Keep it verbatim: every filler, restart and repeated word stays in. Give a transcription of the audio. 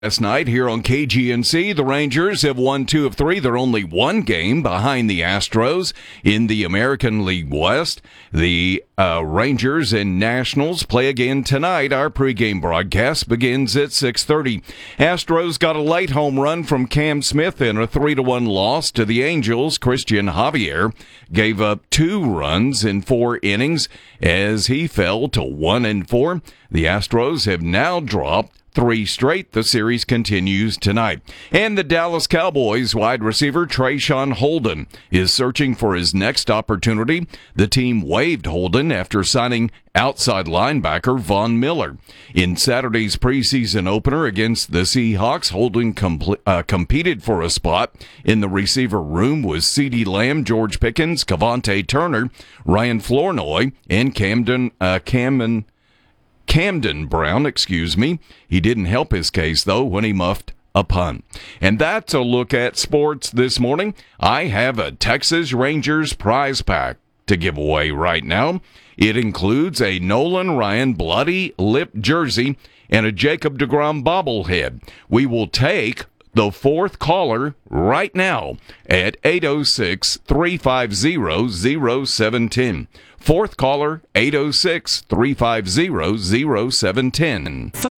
Last night here on K G N C, the Rangers have won two of three. They're only one game behind the Astros in the American League West. The uh, Rangers and Nationals play again tonight. Our pregame broadcast begins at six thirty. Astros got a late home run from Cam Smith in a three to one loss to the Angels. Christian Javier gave up two runs in four innings as he fell to one and four. The Astros have now dropped three straight. The series continues tonight. And the Dallas Cowboys wide receiver Trayshawn Holden is searching for his next opportunity. The team waived Holden after signing outside linebacker Von Miller. In Saturday's preseason opener against the Seahawks, Holden compl- uh, competed for a spot in the receiver room with CeeDee Lamb, George Pickens, Cavante Turner, Ryan Flournoy, and Camden uh, Camden Camden Brown, excuse me. He didn't help his case, though, when he muffed a punt. And that's a look at sports this morning. I have a Texas Rangers prize pack to give away right now. It includes a Nolan Ryan bloody lip jersey and a Jacob deGrom bobblehead. We will take the fourth caller right now at eight oh six, three five zero, zero seven one zero. Fourth caller, eight oh six, three five zero, zero seven one zero.